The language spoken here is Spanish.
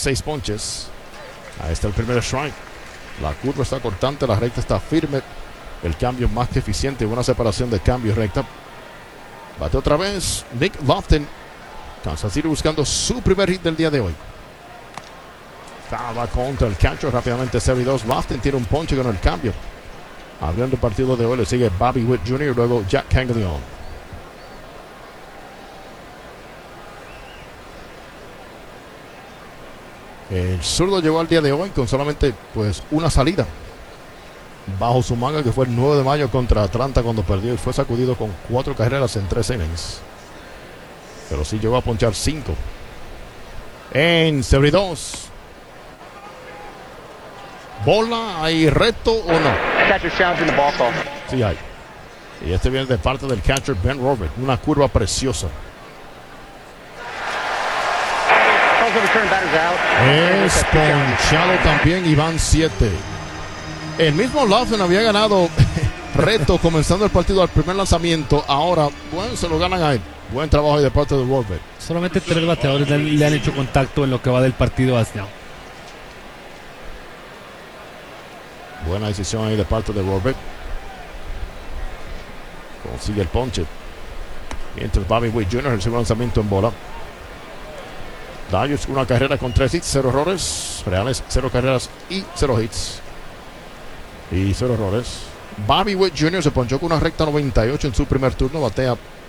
6 ponches. Ahí está el primer strike. La curva está cortante, la recta está firme. El cambio más que eficiente, una separación de cambio y recta. Bate otra vez Nick Loftin. Kansas City buscando su primer hit del día de hoy. Va contra el catcher rápidamente 0-2. Loftin tiene un ponche con el cambio. Abriendo el partido de hoy le sigue Bobby Witt Jr. y luego Jack Caglianone. El zurdo llegó al día de hoy con solamente pues una salida bajo su manga, que fue el 9 de mayo contra Atlanta cuando perdió y fue sacudido con 4 carreras en 3 innings. Pero sí llegó a ponchar 5. En 0-2. ¿Bola? ¿Hay reto o no? Catcher challenging the ball call. Sí hay. Y este viene de parte del catcher Ben Robert. Una curva preciosa. Es ponchado también y van 7. El mismo Loftin había ganado reto comenzando el partido al primer lanzamiento. Ahora, bueno, se lo ganan a él. Buen trabajo ahí de parte de Robert. Solamente 3 bateadores le han hecho contacto en lo que va del partido hasta now. Buena decisión ahí de parte de Robert. Consigue el ponche. Mientras Bobby Witt Jr. el segundo lanzamiento en bola. Dodgers una carrera con 3 hits, 0 errores. Reales 0 carreras y 0 hits. Y 0 errores. Bobby Witt Jr. se ponchó con una recta 98 en su primer turno. Batea